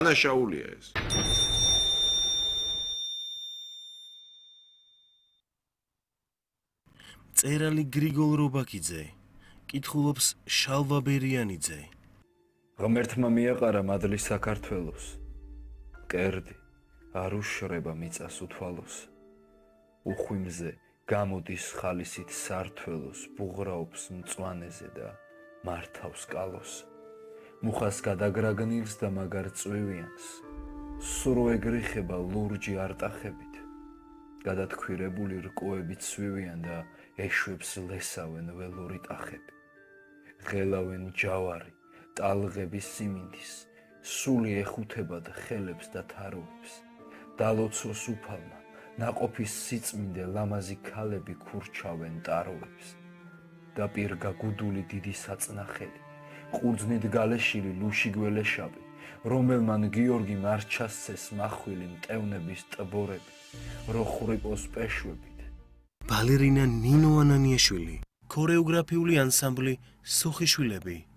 დანაშაულია ეს. წერალი გრიგოლ რობაქიძე, კითხულობს შალვა ბერიანიძე. ღმერთმა მიაყარა მადლი საქართველოს. მკერდი არ უშრება მიწას უთვალოს. უხვიმზე გამოდის ხალისით სართველოს, ბუღრაობს მწვანეზე და მართავს კალოს. მუხას გადაგრაგნილს და მაგარ წვივიანს, სრო ეგრიხება ლურჯი არტახებით. გადათქვირებული რკოებით სვივიან და ეშვებს ლესავენ ველური ტახები. ღელავენ ჯავარი, ტალღების სიმინდის, სული ეხუთებად ხელებს და თაროებს. დალოცოს უფალმა, ნაყოფის სიწმინდე ლამაზი ქალები ქურჩავენ ტაროებს. დაპირგა გუდული დიდი საწნახელი, ყურძნით გალეშილი ლუში გველეშავი, რომელმან გიორგიმ არ ჩასცეს მახვილი მტევნების ტბორები, რო ხრიპოს პეშვებით. ბალერინა ნინო ანანიაშვილი, ქორეოგრაფიული ანსამბლი სოხიშვილები.